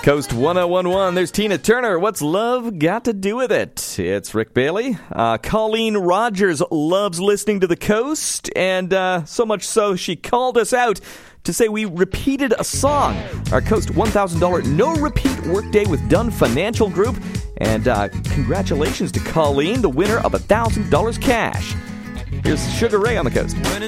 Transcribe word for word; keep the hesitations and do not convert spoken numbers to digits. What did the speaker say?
Coast one oh one one, there's Tina Turner. What's love got to do with it? It's Rick Bailey. Uh, Colleen Rogers loves listening to the Coast, and uh, so much so she called us out to say we repeated a song. Our Coast one thousand dollars no-repeat workday with Dunn Financial Group. And uh, congratulations to Colleen, the winner of one thousand dollars cash. Here's Sugar Ray on the Coast.